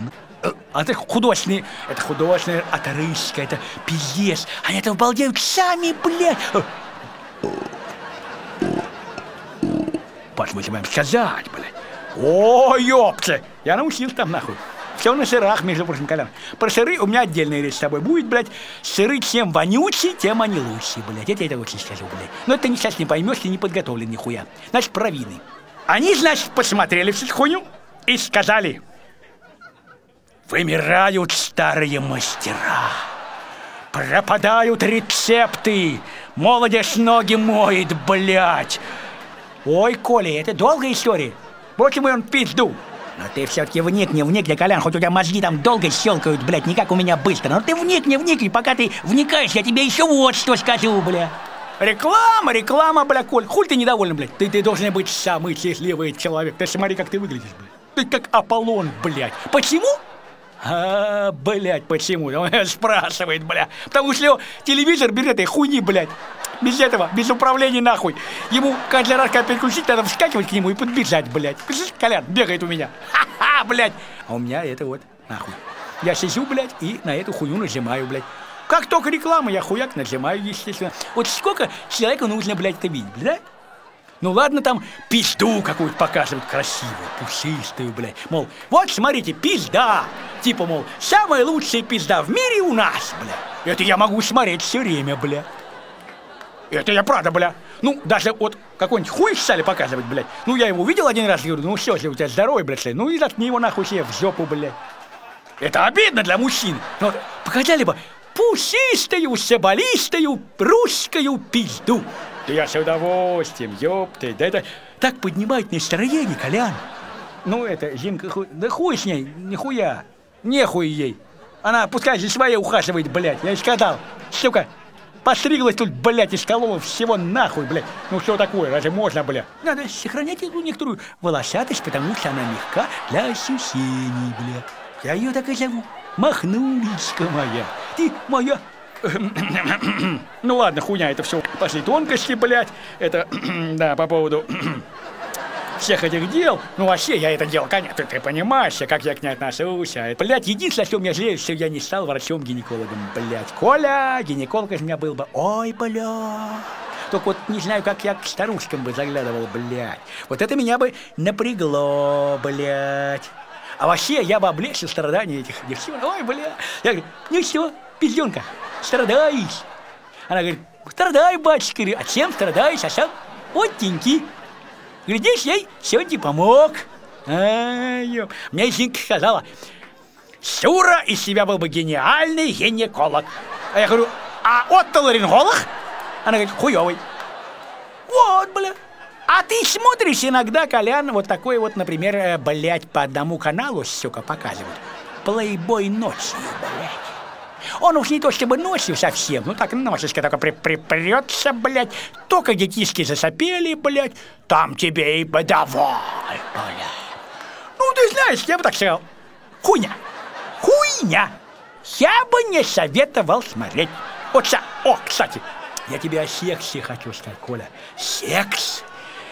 А это художественная отрыжка, это пиздец. Они это обалдеют сами, блядь. Позвольте вам сказать, блядь. О, ёпта, я научился там, нахуй. Все на сырах, между прочим, Колян. Про сыры у меня отдельная речь с тобой будет, блядь. Сыры чем вонючие, тем они лучше, блядь. Это я так очень скажу, блядь. Но это ты сейчас не поймешь, ты не подготовлен нихуя. Значит, про вины. Они, значит, посмотрели всю хуйню и сказали: вымирают старые мастера, пропадают рецепты, молодежь ноги моет, блядь. Ой, Коля, это долгая история. Почему он пизду? Но ты все-таки вникни, Колян, хоть у тебя мозги там долго щелкают, блядь, не как у меня быстро. Но ты вникни, пока ты вникаешь, я тебе еще вот что скажу, бля. Реклама, бля, Коль. Хуй ты недоволен, блядь. Ты должен быть самый счастливый человек. Ты смотри, как ты выглядишь, блядь. Ты как Аполлон, блядь. Почему? Блядь, почему? Он спрашивает, бля. Потому что телевизор без этой хуйни, блядь. Без этого, без управления, нахуй. Ему каждый раз, когда переключить, надо вскакивать к нему и подбежать, блядь. Колян бегает у меня. Ха-ха, блядь. А у меня это вот, нахуй. Я сижу, блядь, и на эту хуйню нажимаю, блядь. Как только реклама, я хуяк нажимаю, естественно. Вот сколько человеку нужно, блядь, это видеть, да? Ну ладно, там пизду какую-то показывают красивую, пушистую, блядь. Мол, вот смотрите, пизда. Типа, мол, самая лучшая пизда в мире у нас, блядь. Это я могу смотреть все время, блядь. Это я правда, бля. Ну, даже вот какой-нибудь хуй стали показывать, блядь. Ну, я его видел один раз, говорю, ну все, у тебя здоровый, блядь, ну и заткни его нахуй себе в жопу, блядь. Это обидно для мужчин. Но вот показали бы пушистую, соболистую, русскую пизду. Да я с удовольствием, ёпты. Да это так поднимает настроение, Колян. Ну, это, Зинка, да хуй с ней, нихуя. Нехуй ей. Она пускай за своей ухаживает, блядь. Я ей сказал, сука. Постриглась тут, блядь, из колов всего нахуй, блядь. Ну что такое, разве можно, блядь? Надо сохранять эту некоторую волосатость, потому что она мягка для ощущений, блядь. Я ее так и зову. Махнулечка моя. Ты моя... Ну ладно, хуйня, это все пошли тонкости, блядь. Это, да, по поводу... всех этих дел, ну вообще я это делал, конечно, ты понимаешь, как я к ней отношусь, блядь, единственное, что меня жалеет, что я не стал врачом-гинекологом, блядь. Коля, гинеколог из меня был бы, ой, блядь. Только вот не знаю, как я к старушкам бы заглядывал, блядь. Вот это меня бы напрягло, блядь. А вообще я бы облегчил страдания этих девчонок, ой, блядь. Я говорю, ну что, пизденка, страдаешь? Она говорит, страдаю, батюшка. А чем страдаешь, а сам отенький. Глядишь, ей сегодня помог. Мне Зинка сказала, Сура из себя был бы гениальный гинеколог. А я говорю, а отоларинголог? Она говорит, хуёвый. Вот, бля. А ты смотришь иногда, Колян, вот такой вот, например, блядь, по одному каналу, сука, показывают. Плейбой ночью, блядь. Он уж не то чтобы ночью совсем, ну так носишка только припрется, блядь. Только детишки засопели, блядь, там тебе и подавай, блядь. Ну, ты знаешь, я бы так сказал, хуйня. Я бы не советовал смотреть. Вот, кстати, я тебе о сексе хочу сказать, Коля. Секс?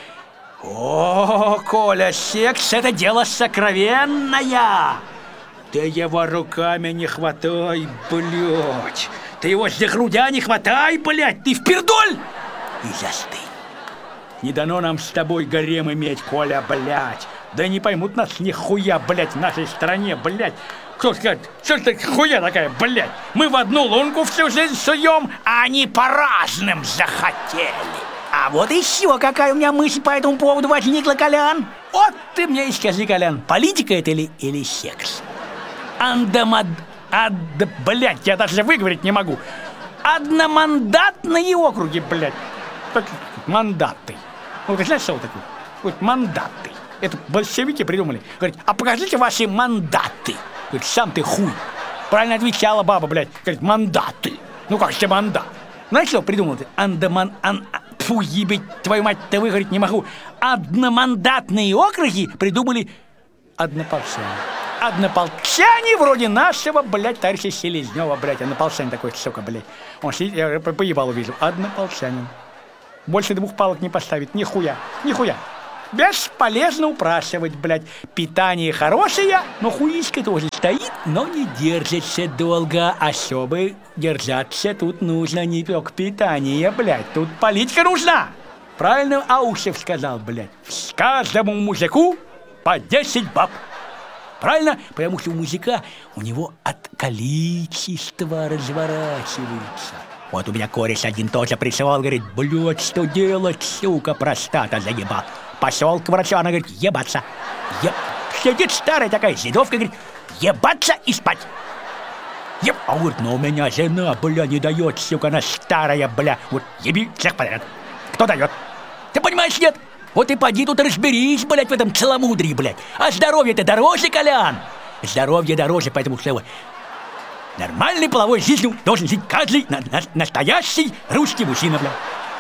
О, Коля, секс — это дело сокровенное. Ты его руками не хватай, блядь. Ты его за грудя не хватай, блядь. Ты впердоль и застынь. Не дано нам с тобой гарем иметь, Коля, блядь. Да не поймут нас нихуя, блядь, в нашей стране, блядь. Кто скажет, что это хуя такая, блядь? Мы в одну лунку всю жизнь суем, а они по разным захотели. А вот еще какая у меня мысль по этому поводу возникла, Колян. Вот ты мне и скажи, Колян, политика это или секс? Блядь, я даже выговорить не могу. Одномандатные округи, блядь. Так, мандаты. Ну, ты знаешь, что такое? Вот мандаты. Это большевики придумали. Говорит, а покажите ваши мандаты. Говорит, сам ты хуй. Правильно отвечала баба, блядь. Говорит, мандаты. Ну как же мандат? Знаешь, что придумал ты? Фу, ебать, твою мать-то выговорить не могу. Одномандатные округи придумали однополчане. Однополчане вроде нашего, блядь, товарища Селезнева, блядь. Однополчанин такой, сука, блядь. Он сидит, я поебал увидел. Однополчанин. Больше 2 палок не поставит. Нихуя. Бесполезно упрашивать, блядь. Питание хорошее, но хуишка тоже стоит, но не держится долго. А чтобы держаться, тут нужно не только питание, блядь. Тут политика нужна. Правильно Аушев сказал, блядь. Каждому мужику по 10 баб. Правильно? Потому что у мужика, у него от количества разворачивается. Вот у меня кореш один тоже пришел, говорит, блядь, что делать, сука, простата заебал. Пошел к врачу, она говорит, ебаться. Сидит старая такая жидовка, говорит, ебаться и спать. А он говорит, ну у меня жена, бля, не дает, сука, она старая, бля. Вот еби всех подряд. Кто дает? Ты понимаешь, нет? Вот и поди тут разберись, блядь, в этом целомудрии, блядь. А здоровье-то дороже, Колян. Здоровье дороже, поэтому что нормальной половой жизнью должен жить каждый настоящий русский мужчина, блядь.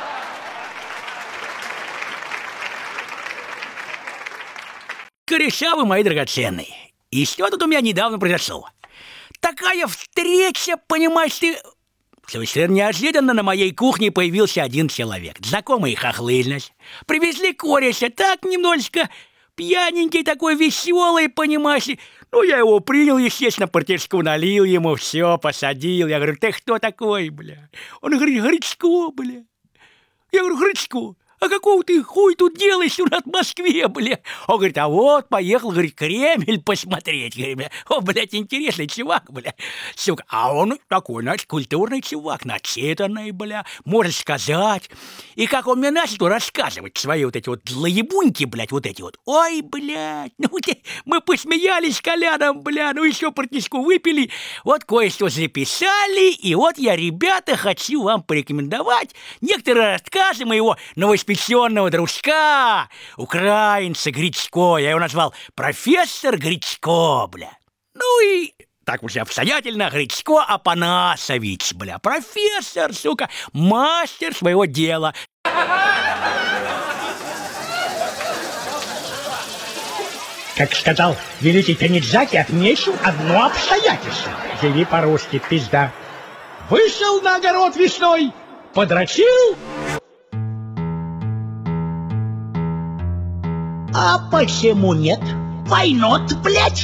Кореша вы, мои драгоценные. И что тут у меня недавно произошло? Такая встреча, понимаешь ты... Совершенно неожиданно на моей кухне появился один человек. Знакомые хохлы, значит. Привезли кореша, так немножечко пьяненький такой, веселый, понимаешь. Ну, я его принял, естественно, партишку налил ему, все, посадил. Я говорю, ты кто такой, бля? Он говорит, Грицко, бля. Я говорю, Грицко, а какого ты хуй тут делаешь в Москве, бля? Он говорит, а вот, поехал, говорит, Кремль посмотреть. Говорит, бля. О, блядь, интересный чувак, бля. Сука, а он такой, значит, культурный чувак, начитанный, бля, может сказать. И как он мне начал рассказывать свои вот эти вот злоебуньки, блядь, вот эти вот. Ой, блядь, ну мы посмеялись с Коляном, бля, ну еще партишку выпили, вот кое-что записали, и вот я, ребята, хочу вам порекомендовать некоторые рассказы моего новоиспеченного дружка, украинца Грицко. Я его назвал профессор Грицко, бля. Ну и так уже обстоятельно, Грицко Апанасович, бля. Профессор, сука, мастер своего дела. Как сказал великий Канидзаки, отмечу одно обстоятельство. Живи по-русски, пизда. Вышел на огород весной, подрочил. А почему нет? Why not, блядь?